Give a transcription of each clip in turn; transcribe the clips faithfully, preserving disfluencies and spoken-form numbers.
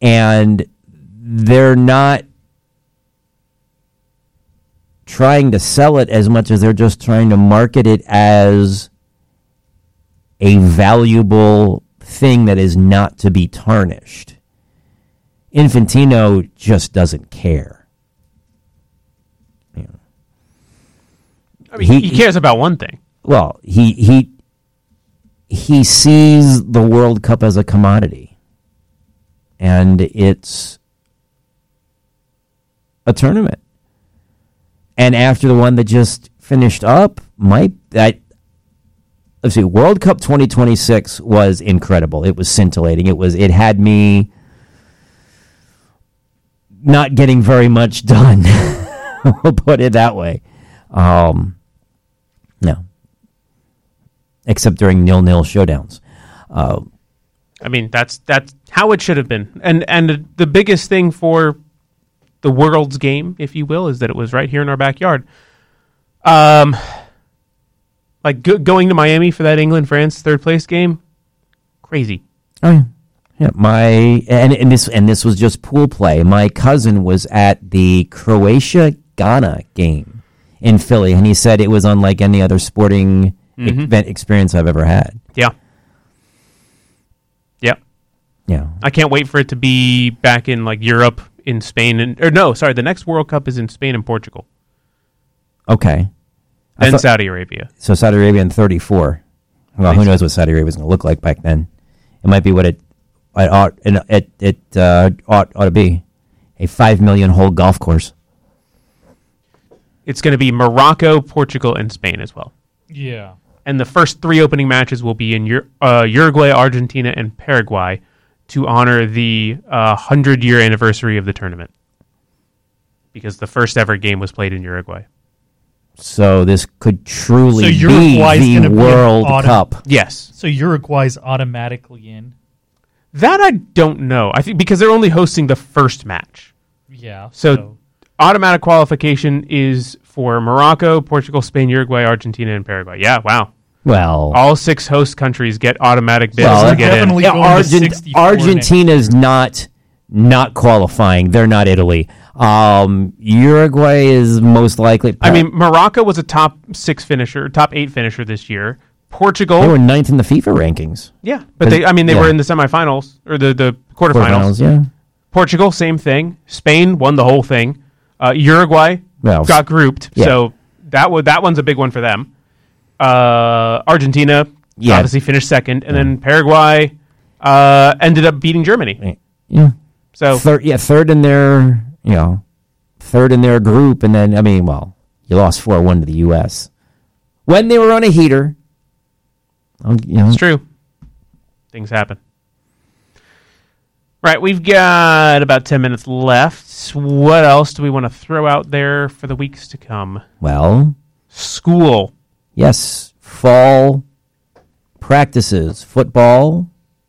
and they're not trying to sell it as much as they're just trying to market it as a valuable thing that is not to be tarnished. Infantino just doesn't care. You know. I mean, he, he cares about one thing. Well, he he he sees the World Cup as a commodity, and it's a tournament. And after the one that just finished up, might that let's see, World Cup twenty twenty-six was incredible. It was scintillating. It was it had me not getting very much done. We'll put it that way. Um, no. Except during nil-nil showdowns. Uh, I mean, that's that's how it should have been. And and the biggest thing for the world's game, if you will, is that it was right here in our backyard. Um, like go- going to Miami for that England-France third place game, crazy. Oh yeah. Yeah, my and, and this and this was just pool play. My cousin was at the Croatia-Ghana game in Philly, and he said it was unlike any other sporting mm-hmm. event experience I've ever had. Yeah. Yeah. Yeah. I can't wait for it to be back in like Europe, in Spain, and or no, sorry, the next World Cup is in Spain and Portugal. Okay. Then thought, Saudi Arabia. So Saudi Arabia in thirty-four. Well, who knows what Saudi Arabia is going to look like back then? It might be what it it ought it it uh, ought ought to be, a five million hole golf course. It's going to be Morocco, Portugal, and Spain as well. Yeah. And the first three opening matches will be in Ur- uh, Uruguay, Argentina, and Paraguay to honor the uh, hundred-year anniversary of the tournament. Because the first ever game was played in Uruguay. So this could truly so be Uruguay's the World autom- Cup. Yes. So Uruguay's automatically in? That I don't know. I think because they're only hosting the first match. Yeah. So, so. automatic qualification is for Morocco, Portugal, Spain, Uruguay, Argentina, and Paraguay. Yeah, wow. Well, all six host countries get automatic bids well, to get in. Yeah, Argent- Argentina's not not qualifying. They're not Italy. Um, Uruguay is most likely. I mean, Morocco was a top six finisher, top eight finisher this year. Portugal, they were ninth in the FIFA rankings. Yeah, but they, I mean, they yeah. were in the semifinals or the the quarterfinals. quarterfinals yeah. Portugal, same thing. Spain won the whole thing. Uh, Uruguay well, got grouped, yeah. so that w- that one's a big one for them. Uh, Argentina yeah. obviously finished second, and yeah. then Paraguay uh, ended up beating Germany. Yeah. So third, yeah, third in their, you know, third in their group, and then I mean, well, you lost four one to the U S when they were on a heater. You know. It's true. Things happen. Right, we've got about ten minutes left. What else do we want to throw out there for the weeks to come? Well, school. Yes, fall practices, football,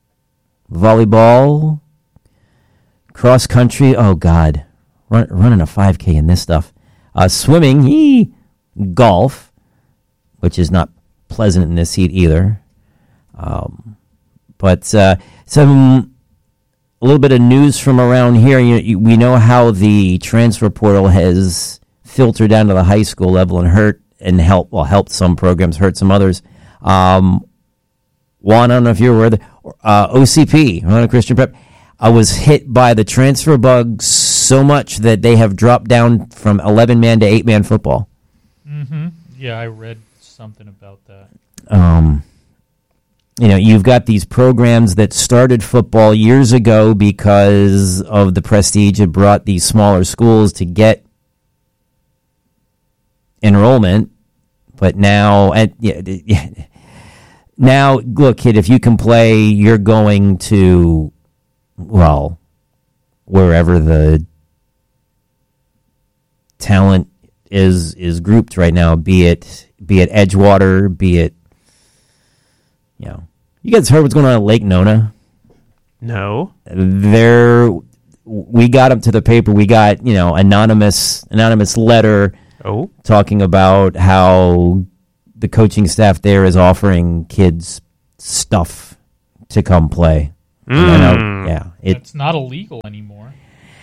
volleyball, cross country. Oh God, Run, running a five K in this stuff. Uh, swimming, ee, golf, which is not pleasant in this heat either. Um, but uh, some a little bit of news from around here. You, you, we know how the transfer portal has filtered down to the high school level and hurt and help. Well, helped some programs, hurt some others. Um, Juan, I don't know if you're aware. The uh, O C P, Orlando Christian Prep, uh, was hit by the transfer bug so much that they have dropped down from eleven man to eight man football. Mm-hmm. Yeah, I read something about that. Um. You know, you've got these programs that started football years ago because of the prestige it brought these smaller schools to get enrollment, but now, and yeah, now look, kid, if you can play, you're going to, well, wherever the talent is is grouped right now, be it be it Edgewater, be it. You know, you guys heard what's going on at Lake Nona? No. There, we got up to the paper. We got, you know, anonymous anonymous letter oh. talking about how the coaching staff there is offering kids stuff to come play. I know, yeah, it, It's not illegal anymore.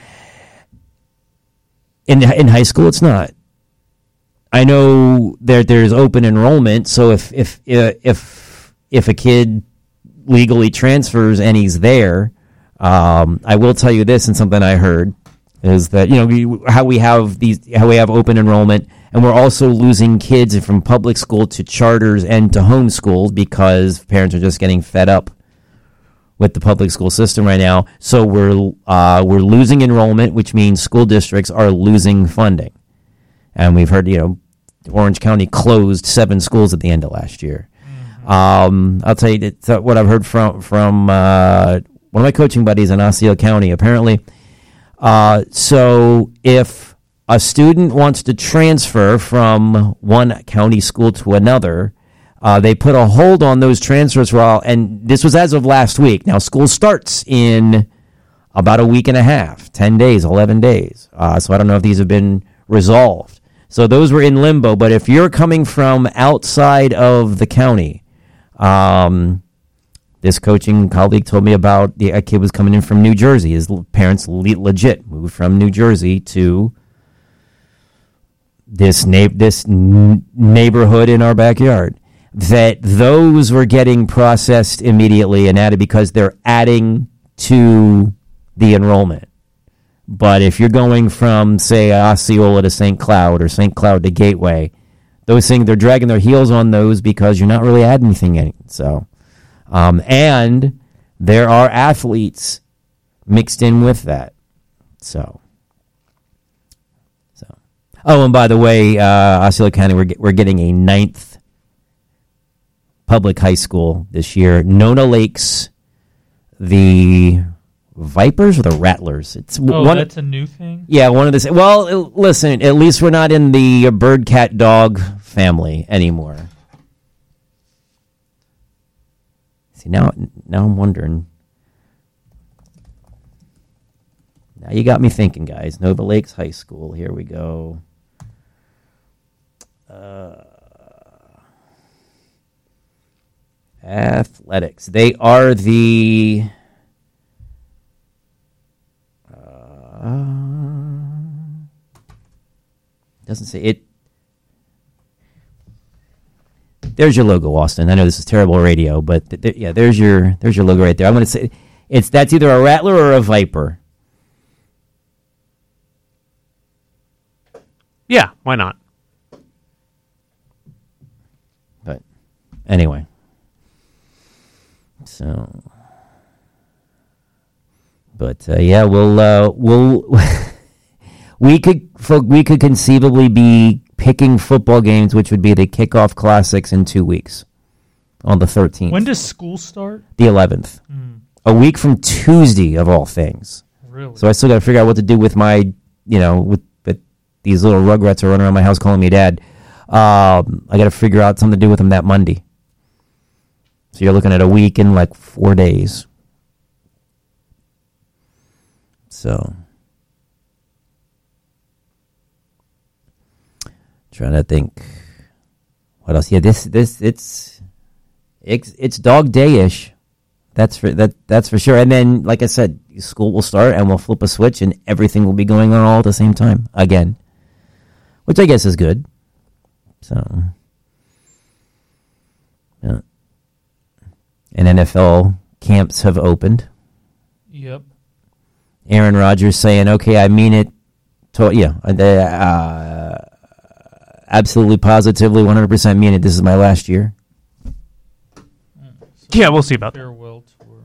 in in high school, it's not. I know there there's open enrollment, so if if if if a kid legally transfers and he's there, um, I will tell you this, and something I heard is that you know we, how we have these how we have open enrollment, and we're also losing kids from public school to charters and to homeschool because parents are just getting fed up with the public school system right now. So we're uh, we're losing enrollment, which means school districts are losing funding. And we've heard, you know, Orange County closed seven schools at the end of last year. Mm-hmm. Um, I'll tell you that, that what I've heard from from uh, one of my coaching buddies in Osceola County. Apparently, uh, so if a student wants to transfer from one county school to another, uh, they put a hold on those transfers for all. And this was as of last week. Now, school starts in about a week and a half, ten days, eleven days. Uh, so I don't know if these have been resolved. So those were in limbo. But if you're coming from outside of the county, um, this coaching colleague told me about the a kid was coming in from New Jersey. His parents le- legit moved from New Jersey to this na- this n- neighborhood in our backyard. That those were getting processed immediately and added because they're adding to the enrollment. But if you're going from, say, Osceola to Saint Cloud or Saint Cloud to Gateway, those things, they're dragging their heels on those because you're not really adding anything in. So, um, and there are athletes mixed in with that. So, so. Oh, and by the way, uh, Osceola County, we're, we're getting a ninth public high school this year. Nona Lakes, the Vipers or the Rattlers? It's oh, one. That's a new thing? Yeah, one of the. Well, listen. At least we're not in the bird, cat, dog family anymore. See now, now I'm wondering. Now you got me thinking, guys. Nova Lakes High School. Here we go. Uh, athletics. They are the. Uh, doesn't say it. There's your logo, Austin. I know this is terrible radio, but th- th- yeah, there's your there's your logo right there. I'm going to say it's that's either a Rattler or a Viper. Yeah, why not? But anyway, so. But uh, yeah, we'll uh, we'll we could we could conceivably be picking football games, which would be the kickoff classics in two weeks, on the thirteenth. When does school start? The eleventh, mm. a week from Tuesday of all things. Really? So I still got to figure out what to do with my, you know, with, with these little rugrats are running around my house calling me dad. Um, I got to figure out something to do with them that Monday. So you're looking at a week and like four days. So, trying to think, what else? Yeah, this this it's it's, it's dog day-ish. That's for that that's for sure. And then, like I said, school will start and we'll flip a switch and everything will be going on all at the same time again, which I guess is good. So, yeah, and N F L camps have opened. Yep. Aaron Rodgers saying, okay, I mean it. To- yeah, uh, absolutely, positively, one hundred percent mean it. This is my last year. So yeah, we'll see about that. Farewell tour.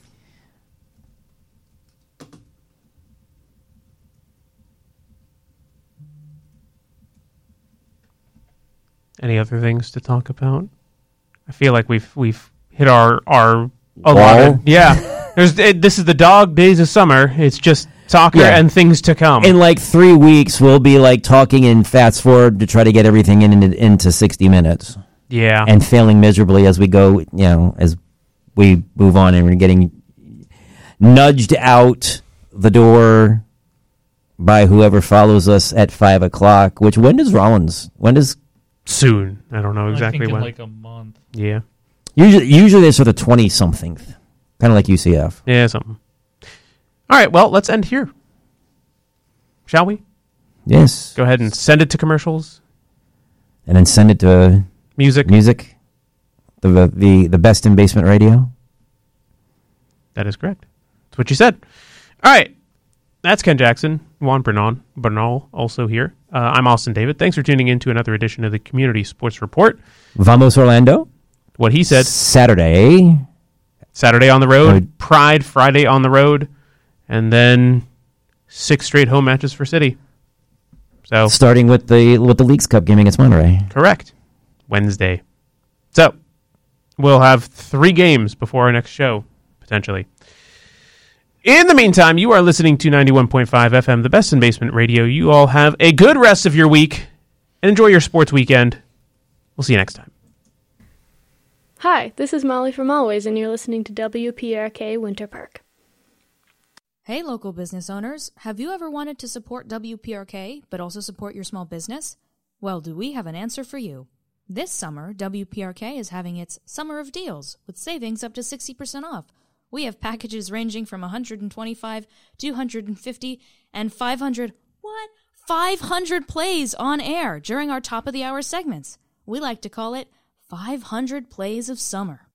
Any other things to talk about? I feel like we've we've hit our our allotted. Yeah. There's, it, this is the dog days of summer. It's just soccer yeah. and things to come. In like three weeks, we'll be like talking in fast forward to try to get everything in, in into sixty minutes. Yeah, and failing miserably as we go. You know, as we move on, and we're getting nudged out the door by whoever follows us at five o'clock. Which when does Rollins? When does soon? I don't know exactly I think in when. Like a month. Yeah. Usually, usually it's for the twenty something. Kind of like U C F. Yeah, something. All right, well, let's end here. Shall we? Yes. Go ahead and send it to commercials. And then send it to Music. music. The the the best in basement radio. That is correct. That's what you said. All right. That's Ken Jackson. Juan Bernal, Bernal also here. Uh, I'm Austin David. Thanks for tuning in to another edition of the Community Sports Report. Vamos Orlando. What he said. Saturday. Saturday on the road. Uh, Pride Friday on the road. And then six straight home matches for City. So Starting with the with the Leagues Cup game against Monterey. correct. Wednesday. So we'll have three games before our next show, potentially. In the meantime, you are listening to ninety-one point five F M, the best in basement radio. You all have a good rest of your week and enjoy your sports weekend. We'll see you next time. Hi, this is Molly from Always, and you're listening to W P R K Winter Park. Hey, local business owners. Have you ever wanted to support W P R K, but also support your small business? Well, do we have an answer for you? This summer, W P R K is having its Summer of Deals, with savings up to sixty percent off. We have packages ranging from one hundred twenty-five, two hundred fifty, and five hundred, what? five hundred plays on air during our top of the hour segments. We like to call it five hundred Plays of Summer.